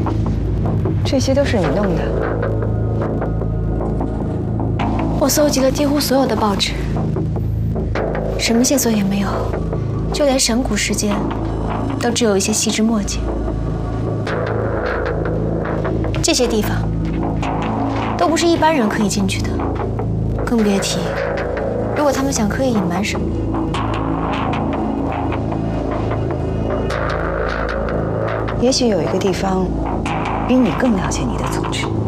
这些都是你弄的？ 我搜集了几乎所有的报纸，什么线索也没有，就连神谷事件都只有一些细枝末节。这些地方都不是一般人可以进去的，更别提如果他们想刻意隐瞒什么。 也许有一个地方比你更了解你的组织。